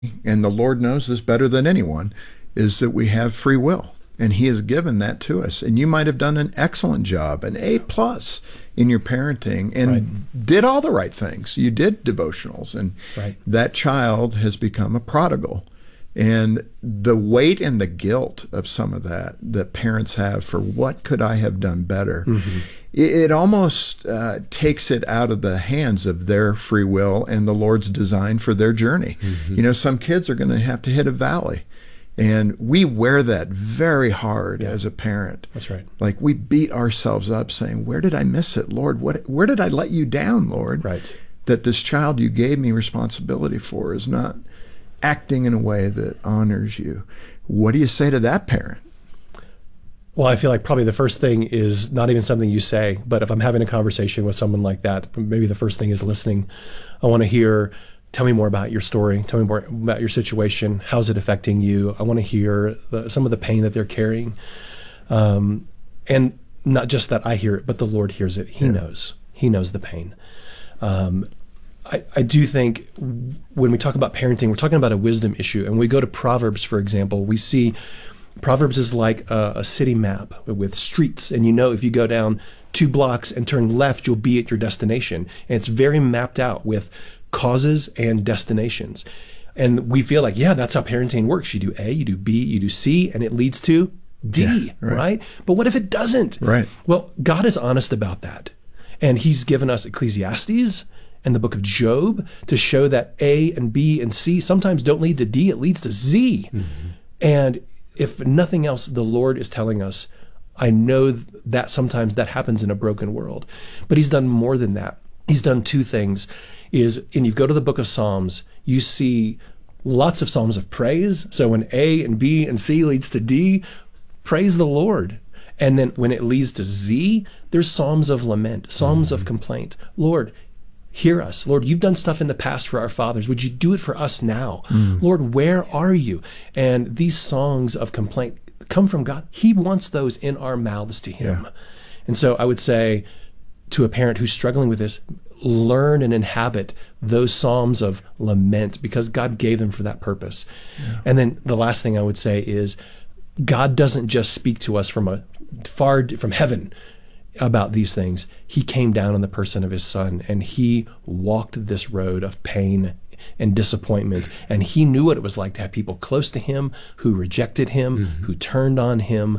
and the Lord knows this better than anyone, is that we have free will. And he has given that to us. And you might have done an excellent job, an A+ in your parenting, and did all the right things. You did devotionals, and that child has become a prodigal. And the weight and the guilt of some of that parents have for what could I have done better, it almost takes it out of the hands of their free will and the Lord's design for their journey. You know, some kids are going to have to hit a valley. And we wear that very hard as a parent. That's right. Like we beat ourselves up saying, where did I miss it, Lord? Where did I let you down, Lord? Right. That this child you gave me responsibility for is not acting in a way that honors you. What do you say to that parent? Well, I feel like probably the first thing is not even something you say, but if I'm having a conversation with someone like that, maybe the first thing is listening. I want to hear, tell me more about your story. Tell me more about your situation. How's it affecting you? I want to hear some of the pain that they're carrying. And not just that I hear it, but the Lord hears it. He knows. He knows the pain. I do think when we talk about parenting, we're talking about a wisdom issue. And we go to Proverbs, for example, we see Proverbs is like a city map with streets. And you know, if you go down 2 blocks and turn left, you'll be at your destination. And it's very mapped out with causes and destinations. And we feel like, yeah, that's how parenting works. You do A, you do B, you do C, and it leads to D, right? But what if it doesn't? Right. Well, God is honest about that. And he's given us Ecclesiastes and the book of Job to show that A and B and C sometimes don't lead to D, it leads to Z. And if nothing else, the Lord is telling us, I know that sometimes that happens in a broken world. But he's done more than that. He's done 2 things. And you go to the book of Psalms, you see lots of Psalms of praise. So when A and B and C leads to D, praise the Lord. And then when it leads to Z, there's Psalms of lament, Psalms of complaint. Lord, hear us. Lord, you've done stuff in the past for our fathers. Would you do it for us now? Lord, where are you? And these songs of complaint come from God. He wants those in our mouths to him. And so I would say to a parent who's struggling with this, learn and inhabit those Psalms of lament because God gave them for that purpose. And then the last thing I would say is God doesn't just speak to us from from heaven about these things. He came down in the person of his Son, and he walked this road of pain and disappointment. And he knew what it was like to have people close to him who rejected him, who turned on him.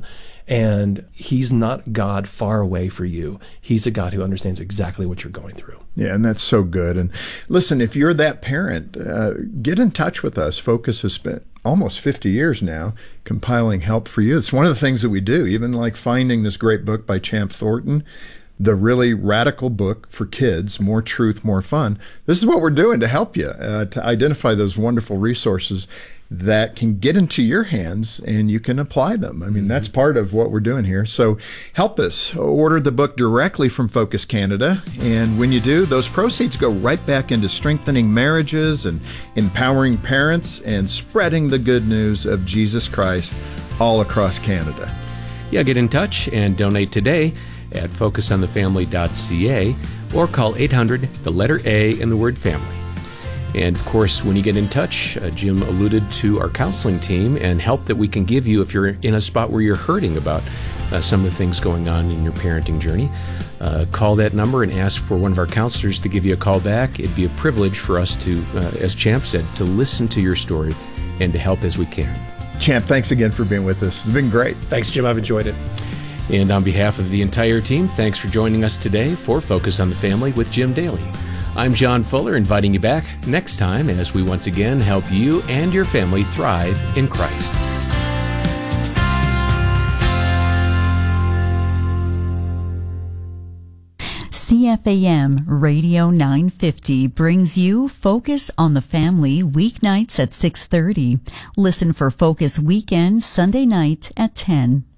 And he's not God far away for you. He's a God who understands exactly what you're going through. Yeah, and that's so good. And listen, if you're that parent, get in touch with us. Focus has spent almost 50 years now compiling help for you. It's one of the things that we do, even like finding this great book by Champ Thornton, the really radical book for kids, More Truth, More Fun. This is what we're doing to help you to identify those wonderful resources that can get into your hands and you can apply them. I mean, that's part of what we're doing here. So help us. Order the book directly from Focus Canada. And when you do, those proceeds go right back into strengthening marriages and empowering parents and spreading the good news of Jesus Christ all across Canada. Yeah, get in touch and donate today at focusonthefamily.ca or call 800, the letter A and the word family. And of course, when you get in touch, Jim alluded to our counseling team and help that we can give you if you're in a spot where you're hurting about some of the things going on in your parenting journey. Call that number and ask for one of our counselors to give you a call back. It'd be a privilege for us to, as Champ said, to listen to your story and to help as we can. Champ, thanks again for being with us. It's been great. Thanks, Jim. I've enjoyed it. And on behalf of the entire team, thanks for joining us today for Focus on the Family with Jim Daly. I'm John Fuller, inviting you back next time as we once again help you and your family thrive in Christ. CFAM Radio 950 brings you Focus on the Family weeknights at 6:30. Listen for Focus Weekend Sunday night at 10.